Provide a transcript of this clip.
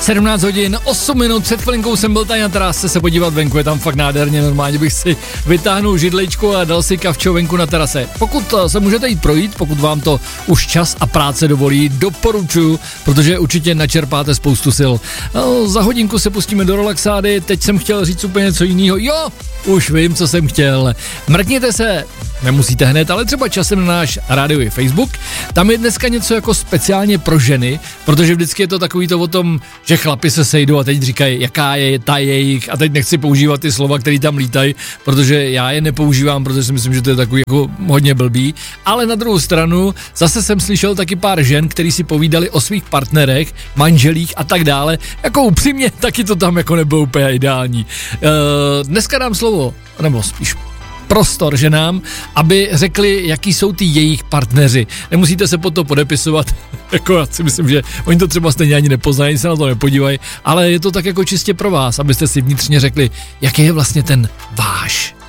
17 hodin, 8 minut, před chvilinkou jsem byl tady na terase se podívat venku, je tam fakt nádherně, normálně bych si vytáhnul židličku a dal si kavčo venku na terase. Pokud se můžete jít projít, pokud vám to už čas a práce dovolí, doporučuji, protože určitě načerpáte spoustu sil. Za hodinku se pustíme do relaxády, teď jsem chtěl říct úplně něco jiného, jo, už vím, co jsem chtěl. Mrkněte se, nemusíte hned, ale třeba časem na náš rádiový Facebook, tam je dneska něco jako speciálně pro ženy, protože vždycky je to takový to o tom, že chlapi se sejdou a teď říkají, jaká je ta jejich, a teď nechci používat ty slova, které tam lítají, protože já je nepoužívám, protože si myslím, že to je takový jako hodně blbý, ale na druhou stranu zase jsem slyšel taky pár žen, který si povídali o svých partnerech, manželích a tak dále, jako upřímně taky to tam jako nebylo úplně ideální. Dneska dám slovo, nebo spíš prostor ženám, aby řekli, jaký jsou ty jejich partneři. Nemusíte se pod to podepisovat, jako já si myslím, že oni to třeba stejně ani nepoznají, se na to nepodívají, ale je to tak jako čistě pro vás, abyste si vnitřně řekli, jaký je vlastně ten váš